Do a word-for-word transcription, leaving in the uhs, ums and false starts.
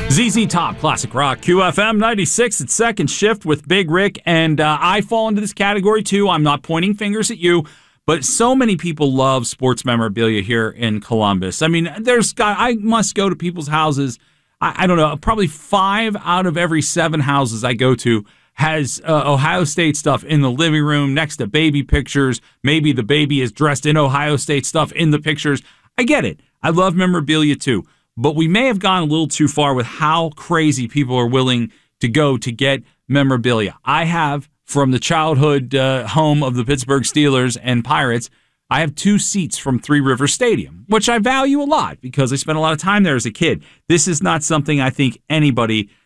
Z Z Top, Classic Rock, Q F M ninety-six at Second Shift with Big Rick, and uh, I fall into this category too. I'm not pointing fingers at you, but so many people love sports memorabilia here in Columbus. I mean, there's got, I must go to people's houses. I, I don't know, probably five out of every seven houses I go to has uh, Ohio State stuff in the living room next to baby pictures. Maybe the baby is dressed in Ohio State stuff in the pictures. I get it. I love memorabilia too. But we may have gone a little too far with how crazy people are willing to go to get memorabilia. I have, from the childhood uh, home of the Pittsburgh Steelers and Pirates, I have two seats from Three Rivers Stadium, which I value a lot because I spent a lot of time there as a kid. This is not something I think anybody